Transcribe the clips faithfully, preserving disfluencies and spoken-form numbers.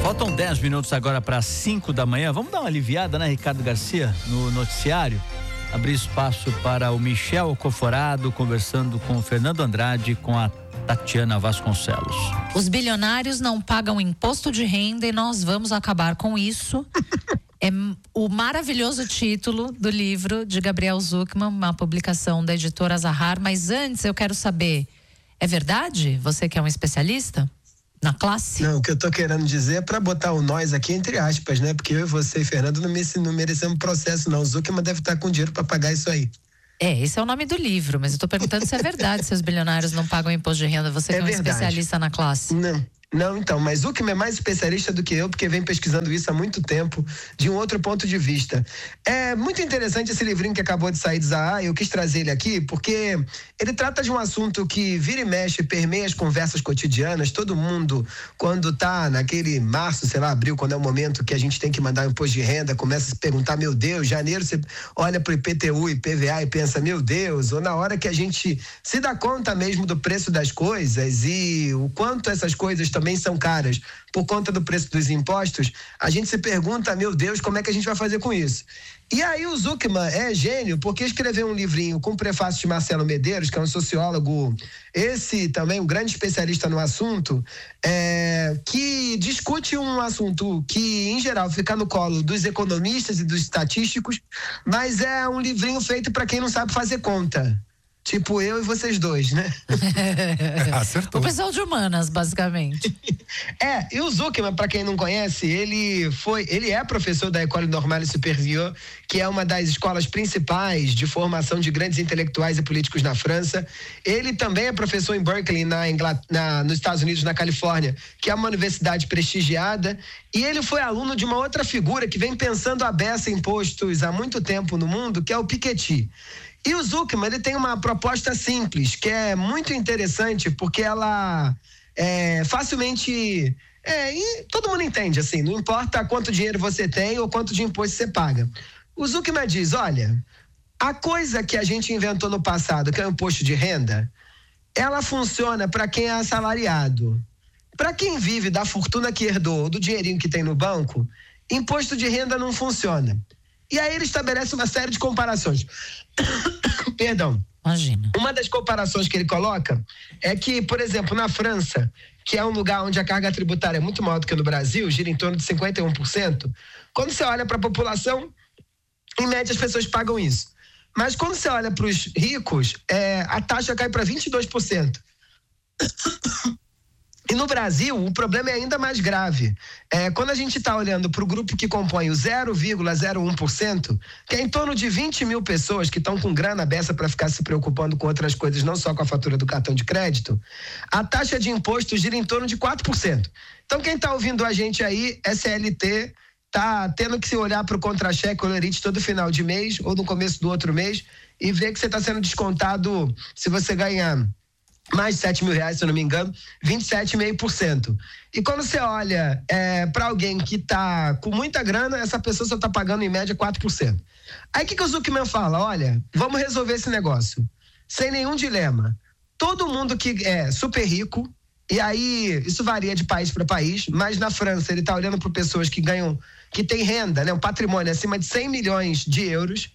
Faltam dez minutos agora para cinco da manhã. Vamos dar uma aliviada, né, Ricardo Garcia, no noticiário? Abrir espaço para o Michel Coforado conversando com o Fernando Andrade, com a Tatiana Vasconcelos. Os bilionários não pagam imposto de renda e nós vamos acabar com isso. É o maravilhoso título do livro de Gabriel Zucman, uma publicação da editora Zahar. Mas antes eu quero saber, é verdade? Você que é um especialista na classe? Não, o que eu tô querendo dizer é pra botar o nós aqui entre aspas, né? Porque eu e você e Fernando não, me, não merecemos processo, não. O Zucman deve estar com dinheiro pra pagar isso aí. É, esse é o nome do livro, mas eu tô perguntando se é verdade, se os bilionários não pagam imposto de renda. Você que é, é um verdade. Especialista na classe. Não. Não, então, mas o Zucman é mais especialista do que eu, porque vem pesquisando isso há muito tempo, de um outro ponto de vista. É muito interessante esse livrinho que acabou de sair de Zahar, eu quis trazer ele aqui, porque ele trata de um assunto que vira e mexe, permeia as conversas cotidianas. Todo mundo, quando tá naquele março, sei lá, abril, quando é o momento que a gente tem que mandar um imposto de renda, começa a se perguntar, meu Deus, janeiro você olha pro I P T U e I P V A e pensa, meu Deus, ou na hora que a gente se dá conta mesmo do preço das coisas e o quanto essas coisas também são caras por conta do preço dos impostos, a gente se pergunta, meu Deus, como é que a gente vai fazer com isso? E aí o Zucman é gênio porque escreveu um livrinho com o prefácio de Marcelo Medeiros, que é um sociólogo, esse também um grande especialista no assunto, é, que discute um assunto que em geral fica no colo dos economistas e dos estatísticos, mas é um livrinho feito para quem não sabe fazer conta. Tipo eu e vocês dois, né? Acertou. O pessoal de humanas, basicamente. É, e o Zucman, para quem não conhece, ele foi, ele é professor da École Normale Supérieure, que é uma das escolas principais de formação de grandes intelectuais e políticos na França. Ele também é professor em Berkeley, na Ingl... na, nos Estados Unidos, na Califórnia, que é uma universidade prestigiada. E ele foi aluno de uma outra figura que vem pensando a beça impostos há muito tempo no mundo, que é o Piketty. E o Zucman, ele tem uma proposta simples, que é muito interessante, porque ela é facilmente... É, e todo mundo entende, assim, não importa quanto dinheiro você tem ou quanto de imposto você paga. O Zucman diz, olha, a coisa que a gente inventou no passado, que é o imposto de renda, ela funciona para quem é assalariado. Para quem vive da fortuna que herdou, do dinheirinho que tem no banco, imposto de renda não funciona. E aí ele estabelece uma série de comparações. Perdão. Imagina. Uma das comparações que ele coloca é que, por exemplo, na França, que é um lugar onde a carga tributária é muito maior do que no Brasil, gira em torno de cinquenta e um por cento, quando você olha para a população, em média as pessoas pagam isso. Mas quando você olha para os ricos, é, a taxa cai para vinte e dois por cento. E no Brasil, o problema é ainda mais grave. É, quando a gente está olhando para o grupo que compõe o zero vírgula zero um por cento, que é em torno de vinte mil pessoas que estão com grana beça para ficar se preocupando com outras coisas, não só com a fatura do cartão de crédito, a taxa de imposto gira em torno de quatro por cento. Então, quem está ouvindo a gente aí, S L T, está tendo que se olhar para o contra-cheque ou lerite todo final de mês ou no começo do outro mês e ver que você está sendo descontado se você ganhar mais de sete mil reais, se eu não me engano, vinte e sete vírgula cinco por cento. E quando você olha é, para alguém que está com muita grana, essa pessoa só está pagando em média quatro por cento. Aí o que, que o Zucman fala? Olha, vamos resolver esse negócio sem nenhum dilema. Todo mundo que é super rico, e aí isso varia de país para país, mas na França ele está olhando para pessoas que ganham, que têm renda, né, um patrimônio acima de cem milhões de euros.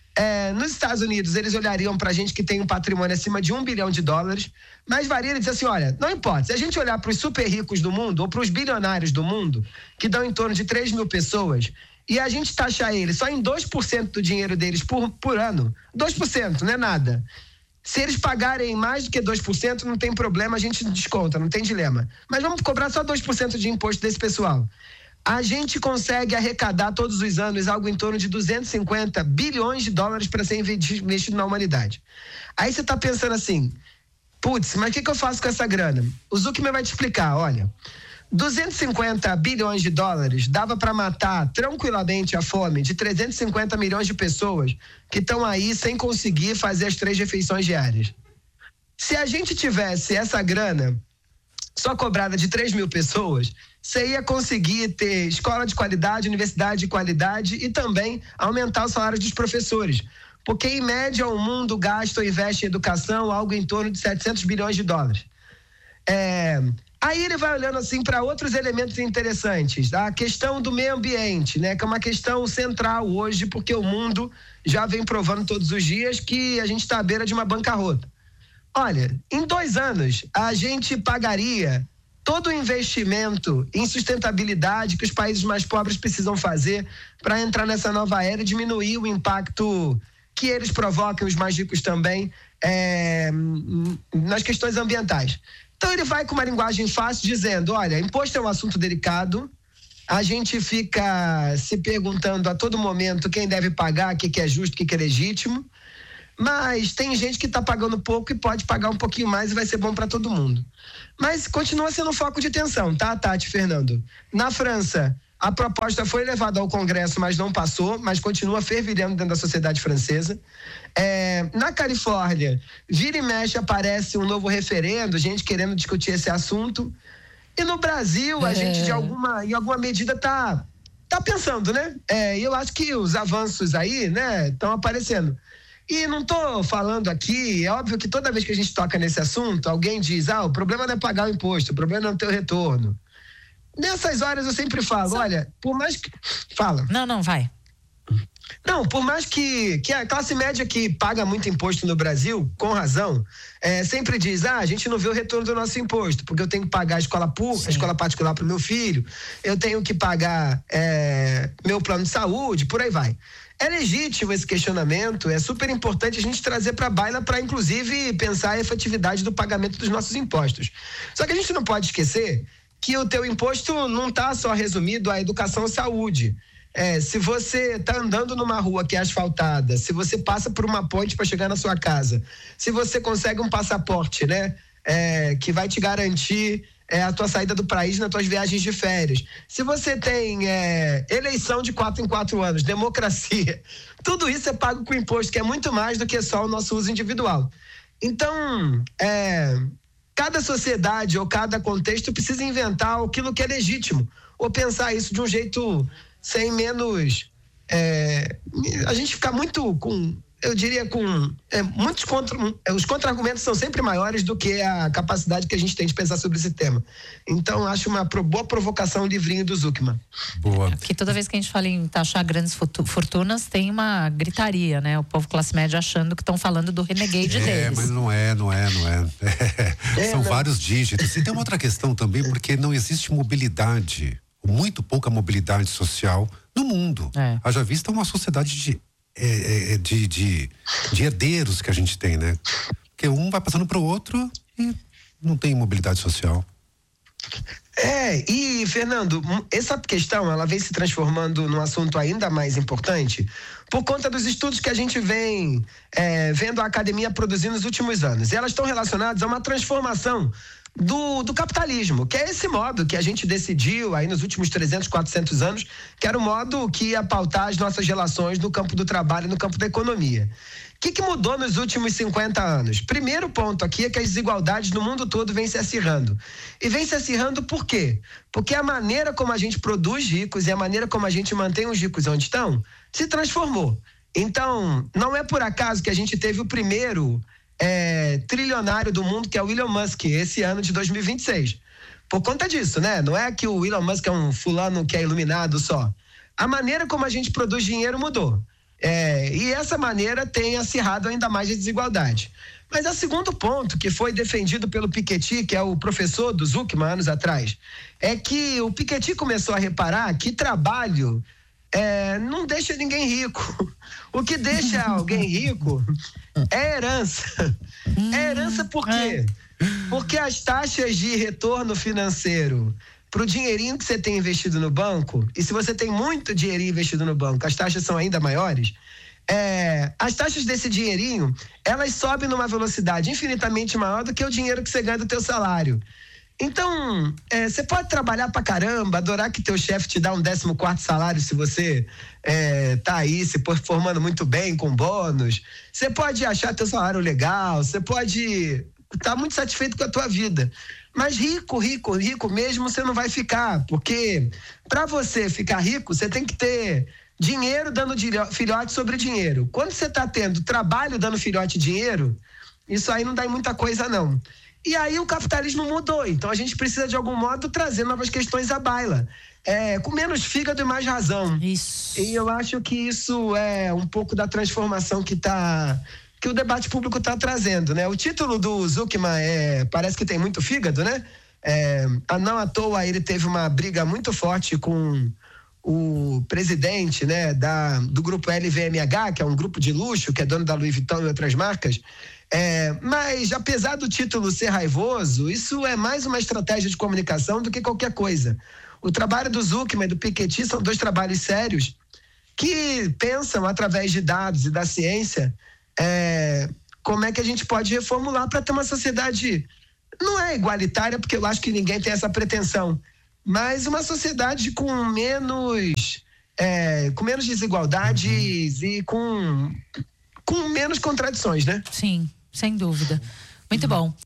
É, nos Estados Unidos, eles olhariam pra gente que tem um patrimônio acima de um bilhão de dólares, mas varia, ele diz assim, olha, não importa, se a gente olhar para os super ricos do mundo ou para os bilionários do mundo, que dão em torno de três mil pessoas, e a gente taxar eles só em dois por cento do dinheiro deles por, por ano, dois por cento, não é nada. Se eles pagarem mais do que dois por cento, não tem problema, a gente desconta, não tem dilema. Mas vamos cobrar só dois por cento de imposto desse pessoal. A gente consegue arrecadar todos os anos algo em torno de duzentos e cinquenta bilhões de dólares para ser investido na humanidade. Aí você está pensando assim, putz, mas o que, que eu faço com essa grana? O Zucman vai te explicar, olha, duzentos e cinquenta bilhões de dólares dava para matar tranquilamente a fome de trezentos e cinquenta milhões de pessoas que estão aí sem conseguir fazer as três refeições diárias. Se a gente tivesse essa grana só cobrada de três mil pessoas, você ia conseguir ter escola de qualidade, universidade de qualidade e também aumentar o salário dos professores. Porque, em média, o mundo gasta ou investe em educação algo em torno de setecentos bilhões de dólares. É, Aí ele vai olhando assim para outros elementos interessantes, a questão do meio ambiente, né, que é uma questão central hoje, porque o mundo já vem provando todos os dias que a gente está à beira de uma bancarrota. Olha, em dois anos a gente pagaria todo o investimento em sustentabilidade que os países mais pobres precisam fazer para entrar nessa nova era e diminuir o impacto que eles provocam, os mais ricos também, é, nas questões ambientais. Então ele vai com uma linguagem fácil dizendo, olha, imposto é um assunto delicado, a gente fica se perguntando a todo momento quem deve pagar, o que, que é justo, o que, que é legítimo, mas tem gente que está pagando pouco e pode pagar um pouquinho mais e vai ser bom para todo mundo. Mas continua sendo foco de atenção, tá, Tati, Fernando? Na França, a proposta foi levada ao Congresso, mas não passou, mas continua fervilhando dentro da sociedade francesa. É, na Califórnia, vira e mexe aparece um novo referendo, gente querendo discutir esse assunto. E no Brasil, a é. gente, de alguma, em alguma medida, está tá pensando, né? É, e eu acho que os avanços aí, né, estão aparecendo. E não estou falando aqui, é óbvio que toda vez que a gente toca nesse assunto, alguém diz, ah, o problema não é pagar o imposto, o problema é não ter o retorno. Nessas horas eu sempre falo, Só... olha, por mais que... Fala. Não, não, vai. Não, por mais que, que a classe média que paga muito imposto no Brasil, com razão, é, sempre diz, ah, a gente não vê o retorno do nosso imposto, porque eu tenho que pagar a escola pública, a escola particular para o meu filho, eu tenho que pagar é, meu plano de saúde, por aí vai. É legítimo esse questionamento, é super importante a gente trazer para a baila para, inclusive, pensar a efetividade do pagamento dos nossos impostos. Só que a gente não pode esquecer que o teu imposto não está só resumido à educação e saúde. É, se você está andando numa rua que é asfaltada, se você passa por uma ponte para chegar na sua casa, se você consegue um passaporte, né, é, que vai te garantir é, a tua saída do país nas tuas viagens de férias, se você tem é, eleição de quatro em quatro anos, democracia, tudo isso é pago com imposto, que é muito mais do que só o nosso uso individual. Então, é... cada sociedade ou cada contexto precisa inventar aquilo que é legítimo, ou pensar isso de um jeito sem menos... É, a gente fica muito com... Eu diria com... É, muitos contra, os contra-argumentos são sempre maiores do que a capacidade que a gente tem de pensar sobre esse tema. Então, acho uma boa provocação o livrinho do Zucman. Boa. Porque toda vez que a gente fala em taxar grandes fortunas, tem uma gritaria, né? O povo classe média achando que estão falando do renegade é, deles. É, mas não é, não é, não é. é, é são não. vários dígitos. E tem uma outra questão também, porque não existe mobilidade, muito pouca mobilidade social no mundo. É. Haja vista uma sociedade de É, de, de, de herdeiros que a gente tem, né? Porque um vai passando para o outro e não tem mobilidade social. É, e Fernando, essa questão ela vem se transformando num assunto ainda mais importante por conta dos estudos que a gente vem é, vendo a academia produzindo nos últimos anos. E elas estão relacionadas a uma transformação Do, do capitalismo, que é esse modo que a gente decidiu aí nos últimos trezentos, quatrocentos anos, que era o modo que ia pautar as nossas relações no campo do trabalho e no campo da economia. O que, que mudou nos últimos cinquenta anos? Primeiro ponto aqui é que as desigualdades no mundo todo vêm se acirrando. E vêm se acirrando por quê? Porque a maneira como a gente produz ricos e a maneira como a gente mantém os ricos onde estão se transformou. Então, não é por acaso que a gente teve o primeiro É, trilionário do mundo, que é o Elon Musk, esse ano de dois mil e vinte e seis. Por conta disso, né? Não é que o Elon Musk é um fulano que é iluminado só. A maneira como a gente produz dinheiro mudou. É, e essa maneira tem acirrado ainda mais a desigualdade. Mas o segundo ponto, que foi defendido pelo Piketty, que é o professor do Zucman anos atrás, é que o Piketty começou a reparar que trabalho É, não deixa ninguém rico. O que deixa alguém rico é herança. É herança por quê? Porque as taxas de retorno financeiro para o dinheirinho que você tem investido no banco, e se você tem muito dinheirinho investido no banco, as taxas são ainda maiores, é, as taxas desse dinheirinho, elas sobem numa velocidade infinitamente maior do que o dinheiro que você ganha do teu salário. Então, é, você pode trabalhar pra caramba, adorar que teu chefe te dá um décimo quarto salário se você é, tá aí se formando muito bem com bônus. Você pode achar teu salário legal, você pode estar tá muito satisfeito com a tua vida. Mas rico, rico, rico mesmo você não vai ficar, porque para você ficar rico, você tem que ter dinheiro dando filhote sobre dinheiro. Quando você tá tendo trabalho dando filhote dinheiro, isso aí não dá em muita coisa não. E aí o capitalismo mudou. Então a gente precisa, de algum modo, trazer novas questões à baila. É, com menos fígado e mais razão. Isso. E eu acho que isso é um pouco da transformação que tá, que o debate público está trazendo, né? O título do Zucman é, parece que tem muito fígado, né? É, não à toa ele teve uma briga muito forte com o presidente, né, da, do grupo L V M H, que é um grupo de luxo, que é dono da Louis Vuitton e outras marcas. É, mas apesar do título ser raivoso, isso é mais uma estratégia de comunicação do que qualquer coisa. O trabalho do Zucman e do Piketty são dois trabalhos sérios que pensam, através de dados e da ciência, é, como é que a gente pode reformular para ter uma sociedade, não é igualitária, porque eu acho que ninguém tem essa pretensão, mas uma sociedade com menos, é, com menos desigualdades e com, com menos contradições, né? Sim, sem dúvida. Muito bom.